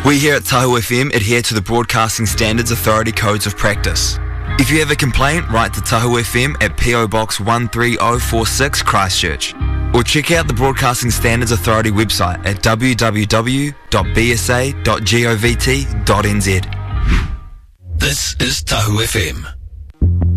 We here at Tahu FM adhere to the Broadcasting Standards Authority Codes of Practice. If you have a complaint, write to Tahu FM at PO Box 13046 Christchurch, or check out the Broadcasting Standards Authority website at www.bsa.govt.nz. This is Tahu FM.